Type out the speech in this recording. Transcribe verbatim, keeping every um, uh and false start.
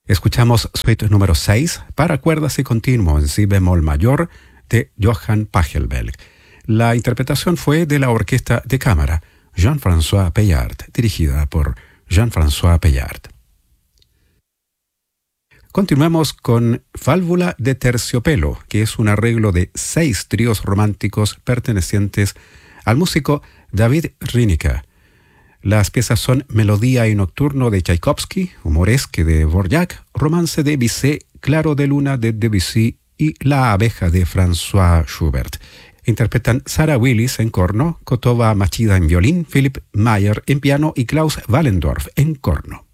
Escuchamos Suite número seis para cuerdas y continuo en si bemol mayor de Johann Pachelbel. La interpretación fue de la orquesta de cámara Jean-François Pellard, dirigida por Jean-François Pellard. Continuamos con Válvula de terciopelo, que es un arreglo de seis tríos románticos pertenecientes al músico David Rienicke. Las piezas son Melodía y Nocturno de Tchaikovsky, Humoresque de Dvorak, Romance de Bizet, Claro de Luna de Debussy y La abeja de François Schubert. Interpretan Sarah Willis en corno, Kotova Machida en violín, Philip Mayer en piano y Klaus Wallendorf en corno.